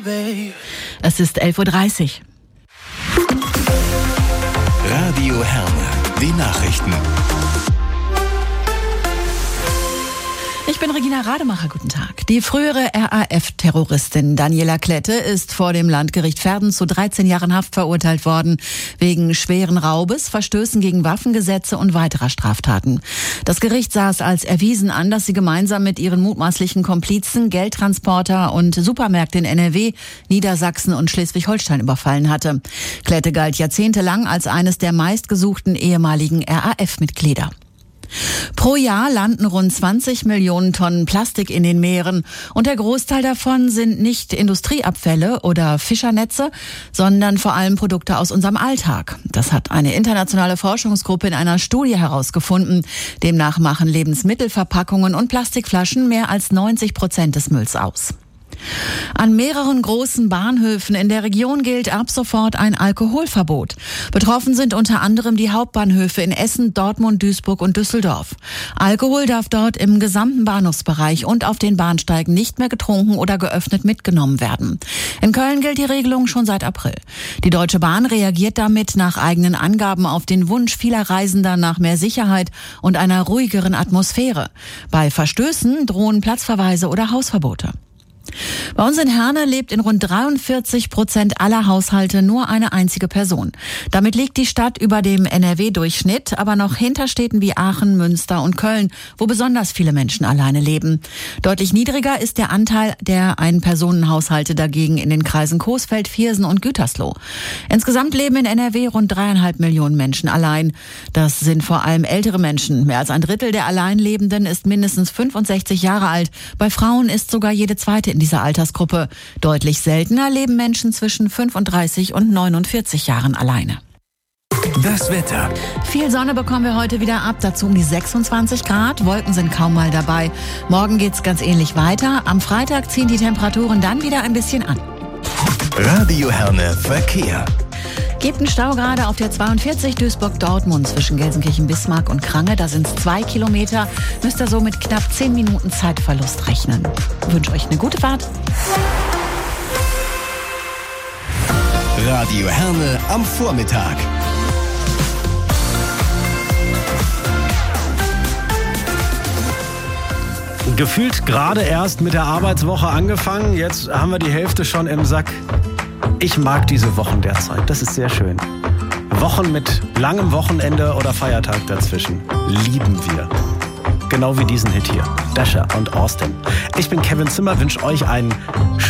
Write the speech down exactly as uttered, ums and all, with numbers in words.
Es ist elf Uhr dreißig. Radio Herne, die Nachrichten. Ich bin Regina Rademacher, guten Tag. Die frühere R A F-Terroristin Daniela Klette ist vor dem Landgericht Verden zu dreizehn Jahren Haft verurteilt worden, wegen schweren Raubes, Verstößen gegen Waffengesetze und weiterer Straftaten. Das Gericht sah es als erwiesen an, dass sie gemeinsam mit ihren mutmaßlichen Komplizen Geldtransporter und Supermärkte in N R W, Niedersachsen und Schleswig-Holstein überfallen hatte. Klette galt jahrzehntelang als eines der meistgesuchten ehemaligen R A F-Mitglieder. Pro Jahr landen rund zwanzig Millionen Tonnen Plastik in den Meeren und der Großteil davon sind nicht Industrieabfälle oder Fischernetze, sondern vor allem Produkte aus unserem Alltag. Das hat eine internationale Forschungsgruppe in einer Studie herausgefunden. Demnach machen Lebensmittelverpackungen und Plastikflaschen mehr als neunzig Prozent des Mülls aus. An mehreren großen Bahnhöfen in der Region gilt ab sofort ein Alkoholverbot. Betroffen sind unter anderem die Hauptbahnhöfe in Essen, Dortmund, Duisburg und Düsseldorf. Alkohol darf dort im gesamten Bahnhofsbereich und auf den Bahnsteigen nicht mehr getrunken oder geöffnet mitgenommen werden. In Köln gilt die Regelung schon seit April. Die Deutsche Bahn reagiert damit nach eigenen Angaben auf den Wunsch vieler Reisender nach mehr Sicherheit und einer ruhigeren Atmosphäre. Bei Verstößen drohen Platzverweise oder Hausverbote. Bei uns in Herne lebt in rund dreiundvierzig Prozent aller Haushalte nur eine einzige Person. Damit liegt die Stadt über dem N R W-Durchschnitt, aber noch hinter Städten wie Aachen, Münster und Köln, wo besonders viele Menschen alleine leben. Deutlich niedriger ist der Anteil der Ein-Personen-Haushalte dagegen in den Kreisen Coesfeld, Viersen und Gütersloh. Insgesamt leben in N R W rund dreieinhalb Millionen Menschen allein. Das sind vor allem ältere Menschen. Mehr als ein Drittel der Alleinlebenden ist mindestens fünfundsechzig Jahre alt. Bei Frauen ist sogar jede zweite in dieser Altersgruppe. Deutlich seltener leben Menschen zwischen fünfunddreißig und neunundvierzig Jahren alleine. Das Wetter. Viel Sonne bekommen wir heute wieder ab, dazu um die sechsundzwanzig Grad. Wolken sind kaum mal dabei. Morgen geht's ganz ähnlich weiter. Am Freitag ziehen die Temperaturen dann wieder ein bisschen an. Radio Herne Verkehr. Gibt einen Stau gerade auf der zweiundvierzig Duisburg-Dortmund zwischen Gelsenkirchen-Bismarck und Krange. Da sind es zwei Kilometer. Müsst ihr so mit knapp zehn Minuten Zeitverlust rechnen. Ich wünsche euch eine gute Fahrt. Radio Herne am Vormittag. Gefühlt gerade erst mit der Arbeitswoche angefangen. Jetzt haben wir die Hälfte schon im Sack. Ich mag diese Wochen derzeit. Das ist sehr schön. Wochen mit langem Wochenende oder Feiertag dazwischen. Lieben wir. Genau wie diesen Hit hier. Dasher und Austin. Ich bin Kevin Zimmer, wünsche euch einen schönen